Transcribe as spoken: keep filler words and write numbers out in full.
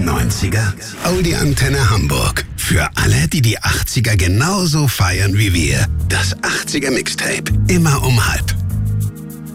neunziger? Oldie Antenne Hamburg. Für alle, die die achtziger genauso feiern wie wir. Das achtziger Mixtape. Immer um halb.